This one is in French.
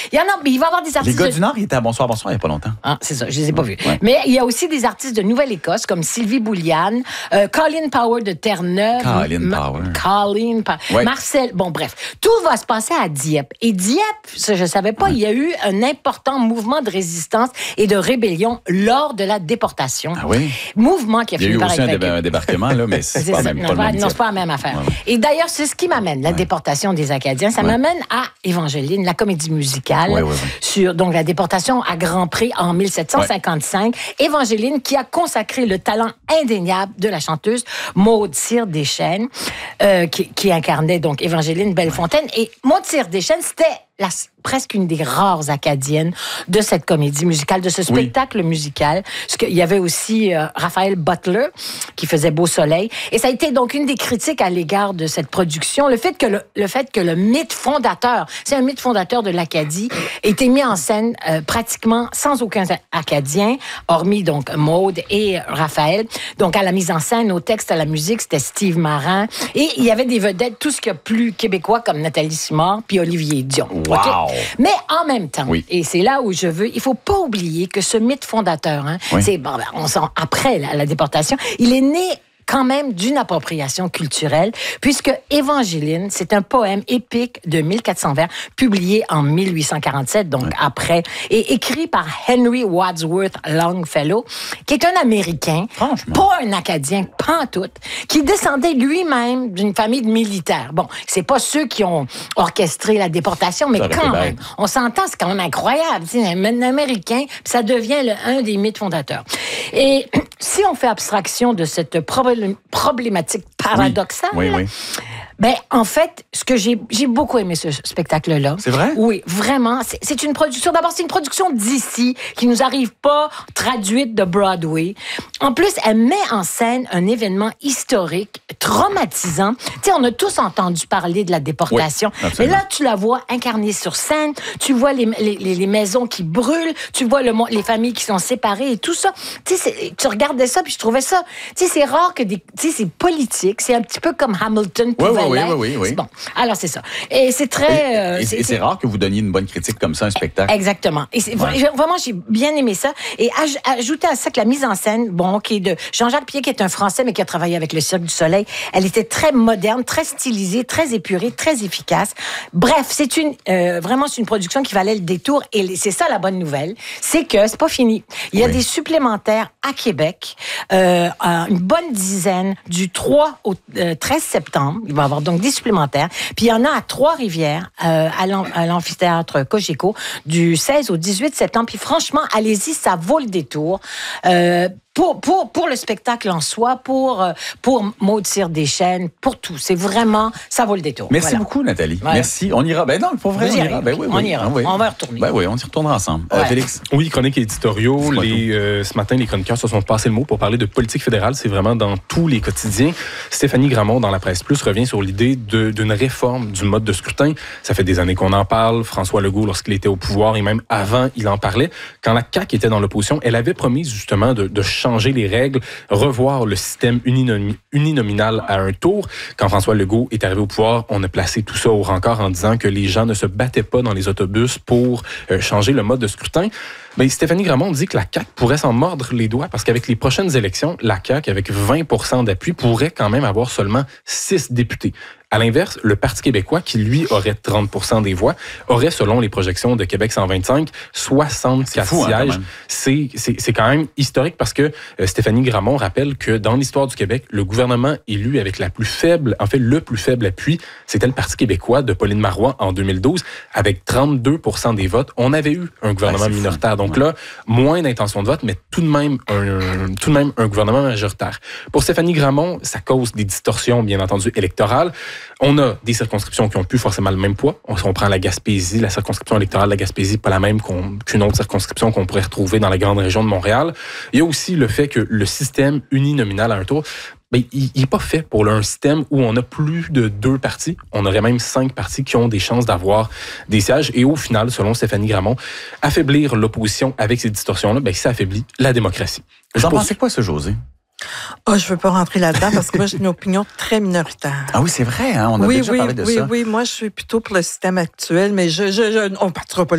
Il y en a, mais il va y avoir des Les artistes... gars du Nord, ils étaient à Bonsoir, Bonsoir il n'y a pas longtemps. Ah, c'est ça, je les ai pas vus. Ouais. Mais il y a aussi des artistes de Nouvelle-Écosse, comme Sylvie Bouliane, Colin Power de Terre-Neuve. Colin Power. Ouais. Marcel... Bon, bref. Tout va se passer à Dieppe. Et Dieppe, ça, je savais pas, il y a eu un important mouvement de résistance et de rébellion lors de la déportation. Ah oui? Mouvement qui a fini par être Il y a eu aussi un débarquement, là, mais c'est pas, même, pas le même non, c'est pas la même affaire. Ouais. Et d'ailleurs, c'est ce qui m'amène, la déportation des Acadiens. Ça m'amène à Évangeline, la comédie musicale, sur donc la déportation à Grand Pré en 1755. Évangeline qui a consacré le talent indéniable de la chanteuse Maude Cyr-Deschênes, qui incarnait donc Évangeline Bellefontaine. Et Maude Cyr-Deschênes, c'était presque une des rares Acadiennes de cette comédie musicale, de ce spectacle musical. Parce qu'il y avait aussi Raphaël Butler qui faisait Beau Soleil. Et ça a été donc une des critiques à l'égard de cette production. Le fait que le mythe fondateur, c'est un mythe fondateur de l'Acadie, était mis en scène pratiquement sans aucun Acadien, hormis donc Maude et Raphaël. Donc à la mise en scène, au texte, à la musique, c'était Steve Marin. Et il y avait des vedettes, tout ce qu'il y a plus québécois, comme Nathalie Simard puis Olivier Dion. Wow! Okay? Mais en même temps, et c'est là où je veux, il faut pas oublier que ce mythe fondateur, c'est après la déportation, il est né quand même d'une appropriation culturelle, puisque Évangeline, c'est un poème épique de 1400 vers, publié en 1847, donc après, et écrit par Henry Wadsworth Longfellow, qui est un Américain, pas un Acadien, pantoute, qui descendait lui-même d'une famille de militaires. Bon, c'est pas ceux qui ont orchestré la déportation, mais quand même, on s'entend, c'est quand même incroyable. C'est un Américain, puis ça devient un des mythes fondateurs. Et si on fait abstraction de cette problématique paradoxale, ben, en fait, ce que j'ai beaucoup aimé ce spectacle-là. C'est vrai? Oui, vraiment. C'est une production, d'abord, c'est une production d'ici, qui nous arrive pas traduite de Broadway. En plus, elle met en scène un événement historique, traumatisant. Tu sais, on a tous entendu parler de la déportation. Mais là, tu la vois incarnée sur scène. Tu vois les maisons qui brûlent. Tu vois les familles qui sont séparées et tout ça. Tu sais, tu regardais ça, puis je trouvais ça... Tu sais, c'est rare que c'est politique. C'est un petit peu comme Hamilton pouvait Oui. Bon, alors c'est ça. Et c'est très... c'est rare que vous donniez une bonne critique comme ça à un spectacle. Exactement. Et vraiment, j'ai bien aimé ça. Et ajouter à ça que la mise en scène, qui est de Jean-Jacques Pied, qui est un Français, mais qui a travaillé avec le Cirque du Soleil, elle était très moderne, très stylisée, très épurée, très efficace. Bref, c'est vraiment une production qui valait le détour. Et c'est ça la bonne nouvelle, c'est que c'est pas fini. Il y a des supplémentaires à Québec, une bonne dizaine, du 3 au 13 septembre. Il va y avoir donc 10 supplémentaires. Puis il y en a à Trois-Rivières, à l'amphithéâtre Cogeco, du 16 au 18 septembre. Puis franchement, allez-y, ça vaut le détour. Pour le spectacle en soi, pour Maude Cyr-Deschênes, pour tout. C'est vraiment, ça vaut le détour. Merci beaucoup, Nathalie. Merci. On ira. Ben non, pour vrai, on ira. On ira. On va y retourner. Ben oui, on y retournera ensemble. Félix? Oui, chroniques éditoriaux. Ce matin, les chroniqueurs se sont passés le mot pour parler de politique fédérale. C'est vraiment dans tous les quotidiens. Stéphanie Gramont, dans la Presse Plus, revient sur l'idée d'une réforme du mode de scrutin. Ça fait des années qu'on en parle. François Legault, lorsqu'il était au pouvoir, et même avant, il en parlait. Quand la CAQ était dans l'opposition, elle avait promis justement de changer les règles, revoir le système uninominal à un tour. Quand François Legault est arrivé au pouvoir, on a placé tout ça au rencard en disant que les gens ne se battaient pas dans les autobus pour changer le mode de scrutin. Mais Stéphanie Gramont dit que la CAQ pourrait s'en mordre les doigts parce qu'avec les prochaines élections, la CAQ, avec 20% d'appui, pourrait quand même avoir seulement 6 députés. À l'inverse, le Parti québécois, qui lui aurait 30% des voix, aurait, selon les projections de Québec 125, 64 sièges. C'est quand même historique parce que Stéphanie Gramont rappelle que dans l'histoire du Québec, le gouvernement élu avec le plus faible appui, c'était le Parti québécois de Pauline Marois en 2012, avec 32% des votes. On avait eu un gouvernement minoritaire. Donc là, moins d'intention de vote, mais tout de même un gouvernement majoritaire. Pour Stéphanie Gramont, ça cause des distorsions, bien entendu, électorales. On a des circonscriptions qui ont plus forcément le même poids. On prend la Gaspésie, la circonscription électorale de la Gaspésie, pas la même qu'une autre circonscription qu'on pourrait retrouver dans la grande région de Montréal. Il y a aussi le fait que le système uninominal à un tour, il n'est pas fait pour un système où on a plus de 2 partis. On aurait même 5 partis qui ont des chances d'avoir des sièges. Et au final, selon Stéphanie Gramont, affaiblir l'opposition avec ces distorsions-là, ça affaiblit la démocratie. Vous en pensez quoi, ce José? Je ne veux pas rentrer là-dedans parce que moi, j'ai une opinion très minoritaire. Ah oui, c'est vrai, hein? On a déjà parlé de ça. Oui, moi, je suis plutôt pour le système actuel, mais on ne partira pas